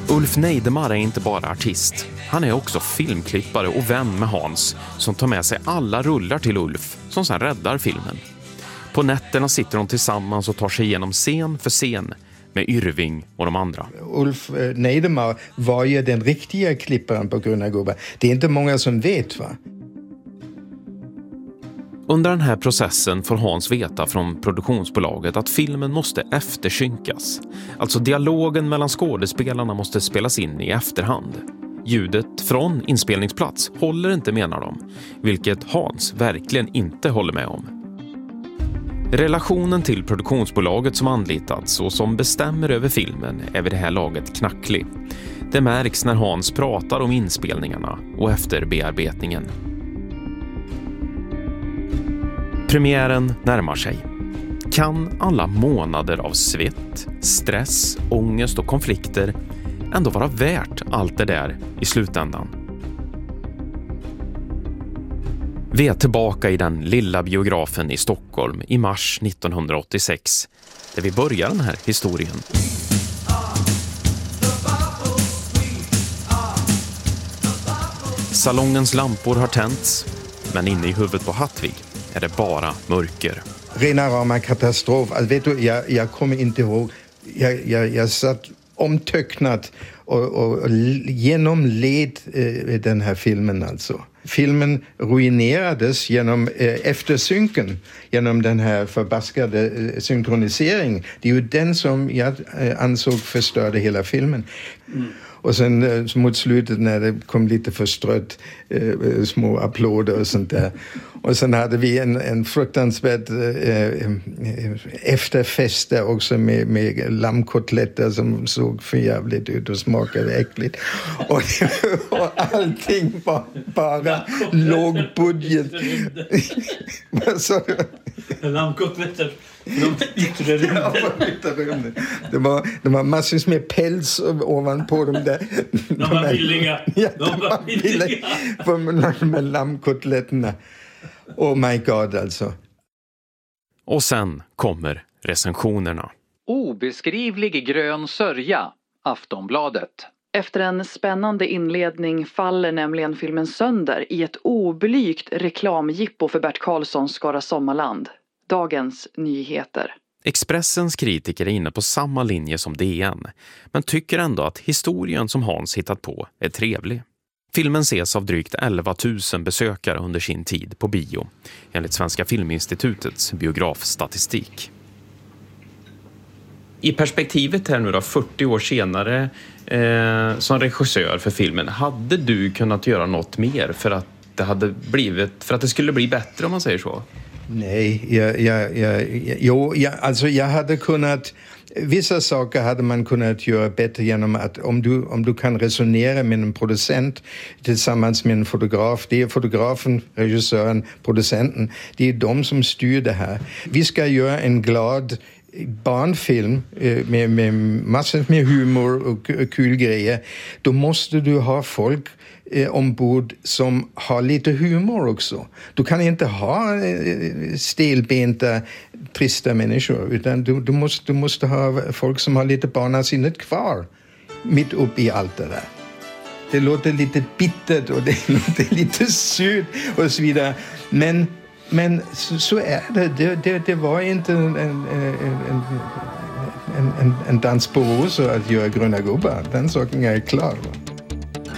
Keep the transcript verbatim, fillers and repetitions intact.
Ulf Neidemar är inte bara artist. Han är också filmklippare och vän med Hans som tar med sig alla rullar till Ulf som sedan räddar filmen. På nätterna sitter de tillsammans och tar sig igenom scen för scen med Yrving och de andra. Ulf Neidemar var ju den riktiga klipparen på Gröna gubbar. Det är inte många som vet, va? Under den här processen får Hans veta från produktionsbolaget att filmen måste eftersynkas. Alltså dialogen mellan skådespelarna måste spelas in i efterhand. Ljudet från inspelningsplats håller inte, menar de, vilket Hans verkligen inte håller med om. Relationen till produktionsbolaget som anlitats och som bestämmer över filmen är vid det här laget knacklig. Det märks när Hans pratar om inspelningarna och efterbearbetningen. Premiären närmar sig. Kan alla månader av svett, stress, ångest och konflikter ändå vara värt allt det där i slutändan? Vi är tillbaka i den lilla biografen i Stockholm i mars nittonhundraåttiosex, där vi börjar den här historien. Salongens lampor har tänts, men inne i huvudet på Hattvig är det bara mörker. Rena rama katastrof. Alltså, vet du, jag, jag kommer inte ihåg. Jag, jag, jag satt omtöcknat och, och, och genomled eh, den här filmen alltså. Filmen ruinerades genom eh, eftersynken, genom den här förbaskade eh, synkronisering. Det är ju den som jag eh, ansåg förstörde hela filmen. Mm. Och sen eh, mot slutet när det kom lite förstrött eh, små applåder och sånt där. Och sen hade vi en, en fruktansvärd eh, efterfest där också med, med lammkotletter som såg för jävligt ut och smakade äckligt. Och, och allting var bara låg budget. Vad sa du? Lammkotletter. De yttre rymden. Det var, det var massvis med päls ovanpå dem där. De var billiga. Ja, de var billiga. För med lammkotletterna. Oh my god alltså. Och sen kommer recensionerna. Obeskrivlig grön sörja, Aftonbladet. Efter en spännande inledning faller nämligen filmen sönder i ett oblygt reklamjippo för Bert Karlssons Skara Sommarland. Dagens nyheter. Expressens kritiker är inne på samma linje som D N, men tycker ändå att historien som Hans hittat på är trevlig. Filmen ses av drygt elva tusen besökare under sin tid på bio, enligt Svenska Filminstitutets biografstatistik. I perspektivet här nu då, fyrtio år senare eh, som regissör för filmen, hade du kunnat göra något mer för att det hade blivit, för att det skulle bli bättre, om man säger så? Nej, jag, jag, jag, jo, jag, alltså jag hade kunnat, vissa saker hade man kunnat göra bättre genom att om du, om du kan resonera med en producent tillsammans med en fotograf, det är fotografen, regissören, producenten, det är de som styr det här. Vi ska göra en glad barnfilm med, med massor med humor och kul grejer. Då måste du ha folk ombord som har lite humor också. Du kan inte ha stelbenta, trista människor, utan du, du, måste, du måste ha folk som har lite barnasinnet kvar mitt upp i allt det där. Det låter lite bittert och det låter lite surt och så vidare. Men, men så, så är det. Det, det. det var inte en, en, en, en, en, en dans på rosor att göra Gröna gubbar. Den saken är klar.